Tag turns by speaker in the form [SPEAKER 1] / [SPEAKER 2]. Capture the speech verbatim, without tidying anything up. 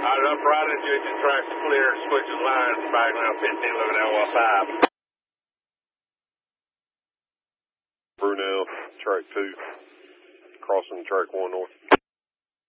[SPEAKER 1] I was up riding you to track clear, switching lines, back now fifteen eleven L Y five.
[SPEAKER 2] Brunel, track two, crossing track one north.